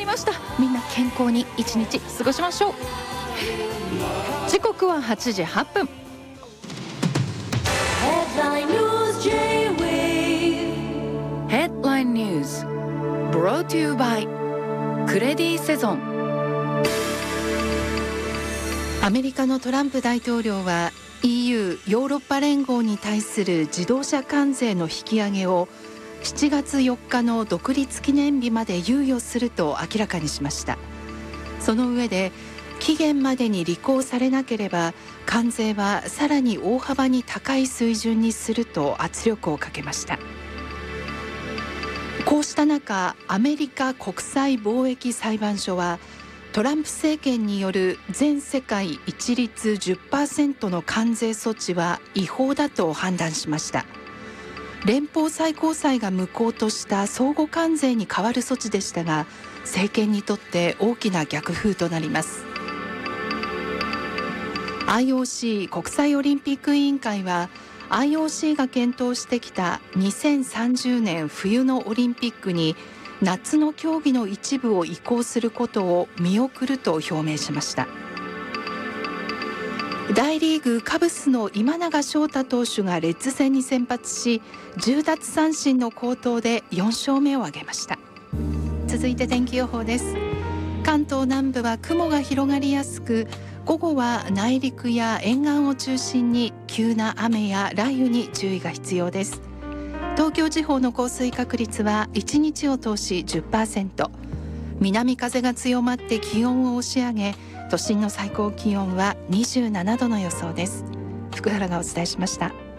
ました。みんな健康に一日過ごしましょう。時刻は8時8分。Headline News Brought to you by クレディセゾン。アメリカのトランプ大統領は EU ヨーロッパ連合に対する自動車関税の引き上げを7月4日の独立記念日まで猶予すると明らかにしました。その上で期限までに履行されなければ関税はさらに大幅に高い水準にすると圧力をかけました。こうした中、アメリカ国際貿易裁判所はトランプ政権による全世界一律 10% の関税措置は違法だと判断しました。連邦最高裁が無効とした相互関税に代わる措置でしたが、政権にとって大きな逆風となります。 IOC 国際オリンピック委員会は IOC が検討してきた2030年冬のオリンピックに夏の競技の一部を移行することを見送ると表明しました。大リーグカブスの今永昇太投手がレッズ戦に先発し10奪三振の好投で4勝目を挙げました。続いて天気予報です。関東南部は雲が広がりやすく、午後は内陸や沿岸を中心に急な雨や雷雨に注意が必要です。東京地方の降水確率は1日を通し 10%、 南風が強まって気温を押し上げ、都心の最高気温は27度の予想です。福原がお伝えしました。